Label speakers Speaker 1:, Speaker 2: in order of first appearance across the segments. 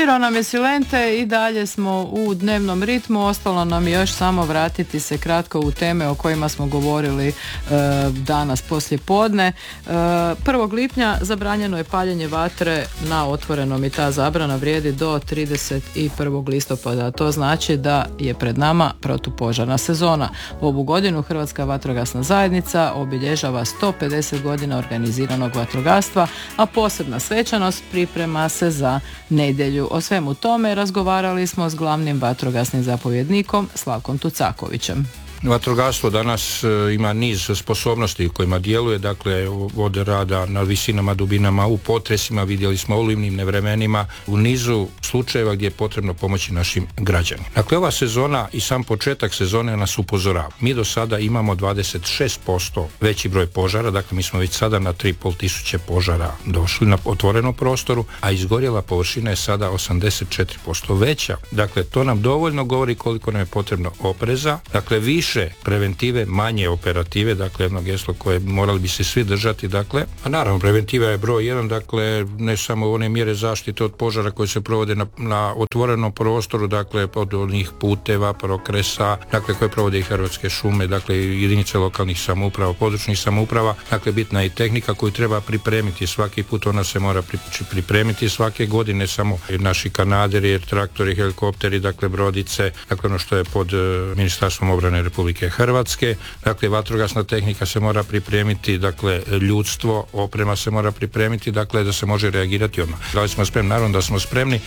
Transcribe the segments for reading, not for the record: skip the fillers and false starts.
Speaker 1: Svirao nam je Silente i dalje smo u dnevnom ritmu. Ostalo nam je još samo vratiti se kratko u teme o kojima smo govorili danas poslije podne. 1. lipnja zabranjeno je paljenje vatre na otvorenom i ta zabrana vrijedi do 31. listopada. To znači da je pred nama protupožarna sezona. Ovu godinu Hrvatska vatrogasna zajednica obilježava 150 godina organiziranog vatrogastva, a posebna svečanost priprema se za nedjelju. O svemu tome razgovarali smo s glavnim vatrogasnim zapovjednikom Slavkom Tucakovićem.
Speaker 2: Vatrogastvo danas ima niz sposobnosti u kojima djeluje, dakle od rada na visinama, dubinama, u potresima, vidjeli smo olujnim nevremenima, u nizu slučajeva gdje je potrebno pomoći našim građanima. Dakle, ova sezona i sam početak sezone nas upozorava. Mi do sada imamo 26% veći broj požara, dakle mi smo već sada na 3.500 požara došli na otvorenom prostoru, a izgorjela površina je sada 84% veća. Dakle, to nam dovoljno govori koliko nam je potrebno opreza, dakle više preventive, manje operative, dakle jedno geslo koje morali bi se svi držati, dakle, a naravno preventiva je broj 1, dakle ne samo one mjere zaštite od požara koje se provode na otvorenom prostoru, dakle od onih puteva, prokresa, dakle koje provode i Hrvatske šume, dakle jedinice lokalnih samouprava, područnih samouprava, dakle bitna je i tehnika koju treba pripremiti svaki put, ona se mora pripremiti svake godine, samo naši kanaderi, traktori, helikopteri, dakle brodice, dakle ono što je pod Ministarstvom obrane Republike Hrvatske, dakle vatrogasna tehnika se mora pripremiti, dakle ljudstvo, oprema se mora pripremiti, dakle da se može reagirati odmah. Da li smo spremni? Naravno da smo spremni.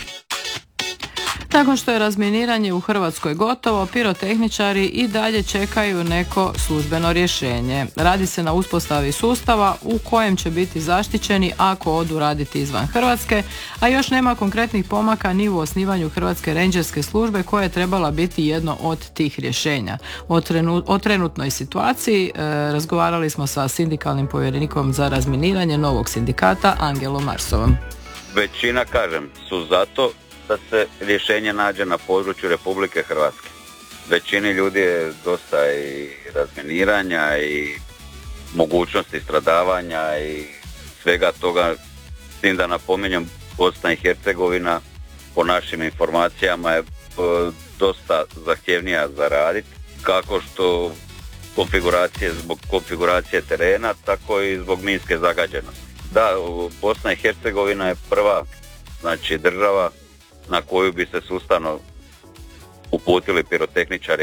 Speaker 1: Nakon što je razminiranje u Hrvatskoj gotovo, pirotehničari i dalje čekaju neko službeno rješenje. Radi se na uspostavi sustava u kojem će biti zaštićeni ako odu raditi izvan Hrvatske, a još nema konkretnih pomaka ni u osnivanju Hrvatske rendžerske službe koja je trebala biti jedno od tih rješenja. O trenutnoj situaciji razgovarali smo sa sindikalnim povjerenikom za razminiranje novog sindikata Angelom Marsovom.
Speaker 3: Većina, kažem, su zato da se rješenje nađe na području Republike Hrvatske. Većini ljudi je dosta i razminiranja i mogućnosti stradavanja i svega toga, s tim da napominjem, Bosna i Hercegovina po našim informacijama je dosta zahtjevnija za raditi, kako što zbog konfiguracije terena, tako i zbog minske zagađenosti. Da, Bosna i Hercegovina je prva, znači država na koju bi se sustavno uputili pirotehničari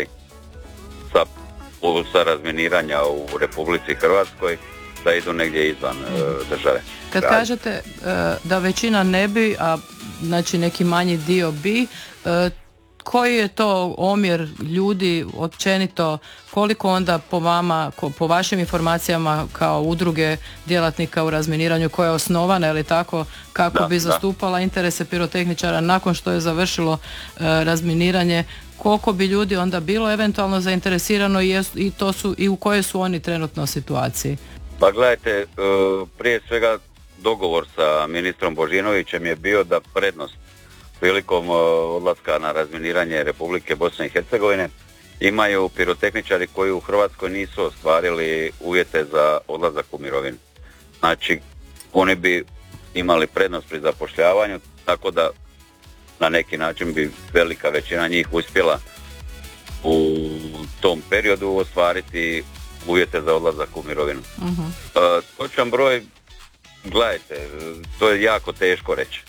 Speaker 3: sa razminiranja u Republici Hrvatskoj da idu negdje izvan države.
Speaker 1: Kad kažete da većina ne bi, a znači neki manji dio bi, koji je to omjer ljudi općenito, koliko onda po vama, po vašim informacijama kao udruge djelatnika u razminiranju koja je osnovana ili tako, kako bi zastupala interese pirotehničara nakon što je završilo razminiranje, koliko bi ljudi onda bilo eventualno zainteresirano i u kojoj su oni trenutno situaciji?
Speaker 3: Pa gledajte, prije svega dogovor sa ministrom Božinovićem je bio da prednost prilikom odlaska na razminiranje Republike Bosne i Hercegovine imaju pirotehničari koji u Hrvatskoj nisu ostvarili uvjete za odlazak u mirovinu. Znači, oni bi imali prednost pri zapošljavanju, tako da na neki način bi velika većina njih uspjela u tom periodu ostvariti uvjete za odlazak u mirovinu. Točan broj, gledajte, to je jako teško reći.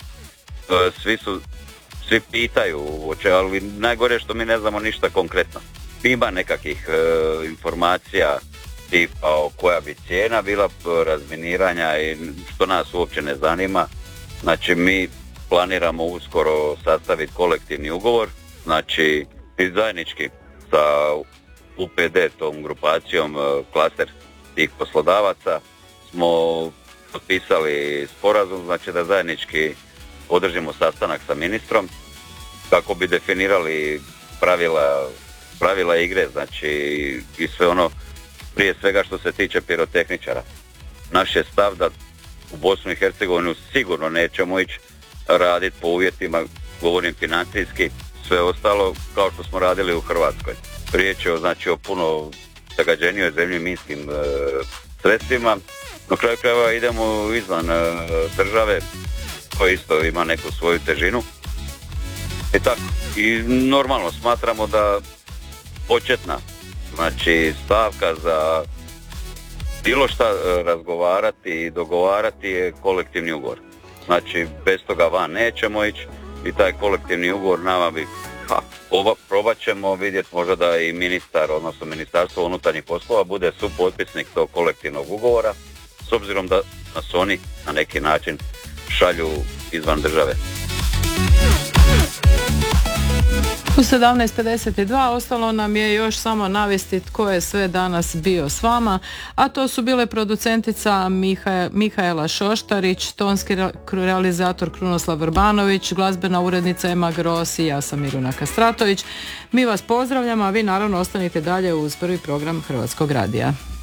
Speaker 3: Svi pitaju, ali najgore što mi ne znamo ništa konkretno. Ima nekakvih informacija tipa koja bi cijena bila razminiranja i što nas uopće ne zanima. Znači mi planiramo uskoro sastaviti kolektivni ugovor, znači i zajednički sa UPD, tom grupacijom klaster tih poslodavaca, smo potpisali sporazum, znači da zajednički održimo sastanak sa ministrom kako bi definirali pravila igre, znači i sve ono prije svega što se tiče pirotehničara. Naš je stav da u Bosnu i Hercegovinu sigurno nećemo ići raditi po uvjetima, govorim financijski, sve ostalo kao što smo radili u Hrvatskoj. Riječ je znači o puno zagađenijoj zemlji minskim sredstvima. Na kraju krajeva idemo izvan države koja isto ima neku svoju težinu tako. I normalno smatramo da početna, znači stavka za bilo šta razgovarati i dogovarati je kolektivni ugovor. Znači bez toga van nećemo ići i taj kolektivni ugovor nama bi probat ćemo vidjeti možda da i ministar, odnosno Ministarstvo unutarnjih poslova bude supotpisnik tog kolektivnog ugovora, s obzirom da nas oni na neki način šalju izvan države.
Speaker 1: U 17:52 ostalo nam je još samo navesti tko je sve danas bio s vama, a to su bile producentica Mihaela Šoštarić, tonski realizator Krunoslav Vrbanović, glazbena urednica Ema Gros i ja sam Miruna Kastratović. Mi vas pozdravljamo, a vi naravno ostanite dalje uz prvi program Hrvatskog radija.